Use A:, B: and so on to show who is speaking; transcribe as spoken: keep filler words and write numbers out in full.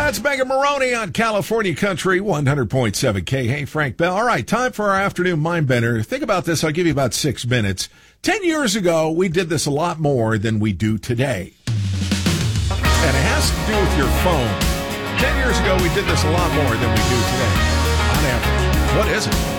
A: It's Megan Maroney on California Country one hundred point seven K. Hey, Frank Bell. All right, time for our afternoon mind bender. Think about this. I'll give you about six minutes. Ten years ago, we did this a lot more than we do today. And it has to do with your phone. Ten years ago, we did this a lot more than we do today. On average. What is it?